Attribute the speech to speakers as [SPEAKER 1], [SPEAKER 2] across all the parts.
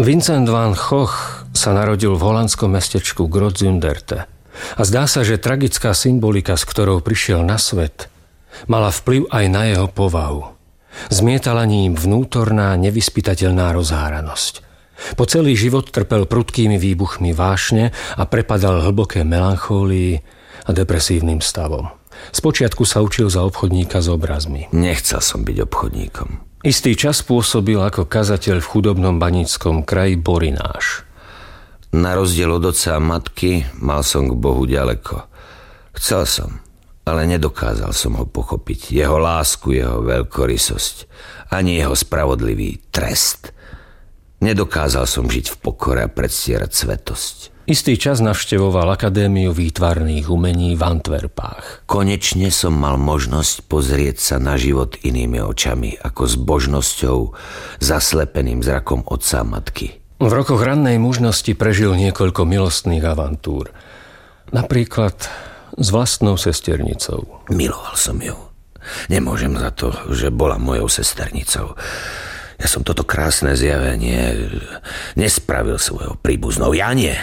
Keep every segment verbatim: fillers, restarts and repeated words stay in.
[SPEAKER 1] Vincent van Gogh sa narodil v holandskom mestečku Grootzunderte. A zdá sa, že tragická symbolika, s ktorou prišiel na svet, mala vplyv aj na jeho povahu. Zmietala ním vnútorná, nevyspytateľná rozháranosť. Po celý život trpel prudkými výbuchmi vášne a prepadal hlboké melanchólii a depresívnym stavom. Spočiatku sa učil za obchodníka s obrazmi.
[SPEAKER 2] Nechcel som byť obchodníkom.
[SPEAKER 1] Istý čas pôsobil ako kazateľ v chudobnom baníckom kraji Borináš.
[SPEAKER 2] Na rozdiel od otca a matky mal som k Bohu ďaleko. Chcel som, ale nedokázal som ho pochopiť. Jeho lásku, jeho veľkorysosť, ani jeho spravodlivý trest. Nedokázal som žiť v pokore a predstierať svetosť.
[SPEAKER 1] Istý čas navštevoval Akadémiu výtvarných umení v Antwerpách.
[SPEAKER 2] Konečne som mal možnosť pozrieť sa na život inými očami, ako s božnosťou, zaslepeným zrakom otca a matky.
[SPEAKER 1] V rokoch rannej mužnosti prežil niekoľko milostných avantúr. Napríklad s vlastnou sesternicou.
[SPEAKER 2] Miloval som ju. Nemôžem za to, že bola mojou sesternicou. Ja som toto krásne zjavenie nespravil svojou príbuznou. Ja nie.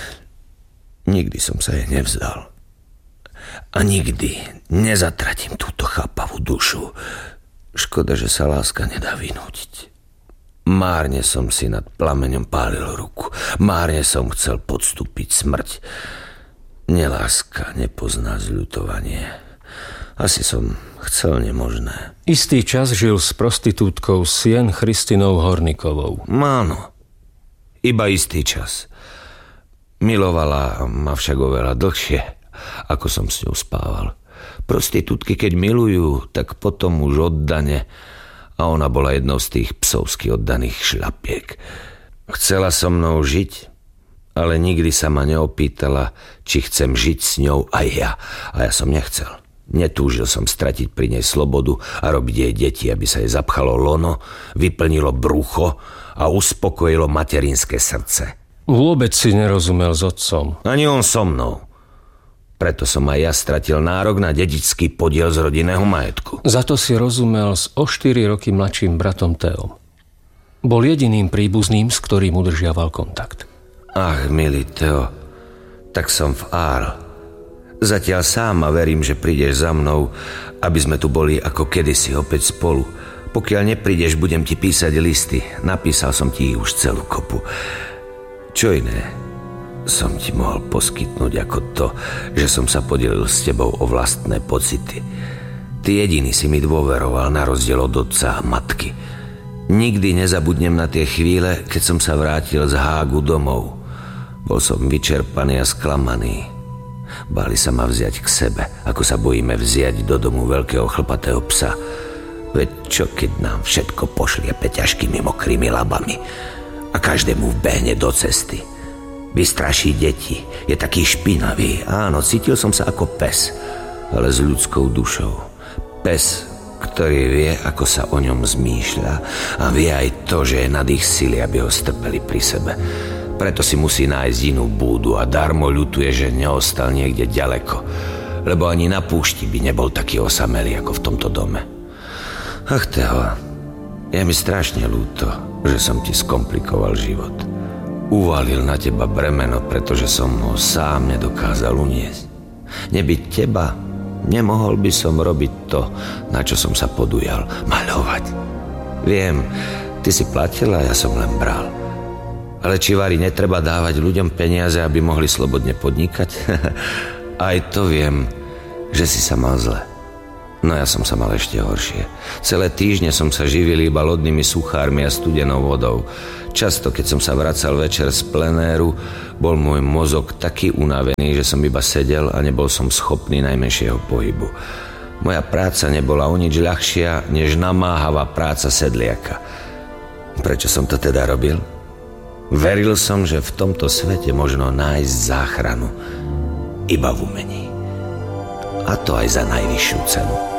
[SPEAKER 2] Nikdy som sa jej nevzdal. A nikdy nezatratím túto chápavú dušu. Škoda, že sa láska nedá vynútiť. Márne som si nad plameňom pálil ruku. Márne som chcel podstúpiť smrť. Neláska nepozná zľutovanie. Asi som chcel nemožné.
[SPEAKER 1] Istý čas žil s prostitútkou Sien Christinou Hornikovou.
[SPEAKER 2] Áno, iba istý čas. Milovala ma však oveľa dlhšie, ako som s ňou spával. Prostitútky, keď milujú, tak potom už oddane, a ona bola jednou z tých psovsky oddaných šľapiek. Chcela so mnou žiť, ale nikdy sa ma neopýtala, či chcem žiť s ňou aj ja. A ja som nechcel. Netúžil som stratiť pri nej slobodu a robiť jej deti, aby sa jej zapchalo lono, vyplnilo brucho a uspokojilo materinské srdce.
[SPEAKER 1] Vôbec si nerozumel s otcom.
[SPEAKER 2] Ani on so mnou. Preto som aj ja stratil nárok na dedičský podiel z rodinného majetku.
[SPEAKER 1] Za to si rozumel s o štyri roky mladším bratom Teom. Bol jediným príbuzným, s ktorým udržiaval kontakt.
[SPEAKER 2] Ach, milý Teo, tak som v Ár. Zatiaľ sám a verím, že prídeš za mnou, aby sme tu boli ako kedysi opäť spolu. Pokiaľ neprídeš, budem ti písať listy. Napísal som ti ich už celú kopu. Čo iné som ti mohol poskytnúť ako to, že som sa podelil s tebou o vlastné pocity. Ty jediný si mi dôveroval na rozdiel od otca a matky. Nikdy nezabudnem na tie chvíle, keď som sa vrátil z Hágu domov. Bol som vyčerpaný a sklamaný. Báli sa ma vziať k sebe, ako sa bojíme vziať do domu veľkého chlpatého psa. Veď čo, keď nám všetko pošliepe ťažkými mokrými labami a každému vbehne do cesty. Vystraší deti, je taký špinavý. Áno, cítil som sa ako pes, ale s ľudskou dušou. Pes, ktorý vie, ako sa o ňom zmýšľa a vie aj to, že je nad ich sily, aby ho strpeli pri sebe. Preto si musí nájsť inú búdu a darmo ľutuje, že neostal niekde ďaleko, lebo ani na púšti by nebol taký osamelý ako v tomto dome. Ach, Teo, je mi strašne ľúto, že som ti skomplikoval život. Uvalil na teba bremeno, pretože som ho sám nedokázal uniesť. Nebyť teba, nemohol by som robiť to, na čo som sa podujal, maľovať. Viem, ty si platila, ja som len bral. Ale či vari netreba dávať ľuďom peniaze, aby mohli slobodne podnikať? Aj to viem, že si sa mal zle. No ja som sa mal ešte horšie. Celé týždne som sa živil iba lodnými suchármi a studenou vodou. Často, keď som sa vracal večer z plenéru, bol môj mozog taký unavený, že som iba sedel a nebol som schopný najmenšieho pohybu. Moja práca nebola o nič ľahšia, než namáhavá práca sedliaka. Prečo som to teda robil? Veril som, že v tomto svete možno nájsť záchranu iba v umení. A to aj za najvyššiu cenu.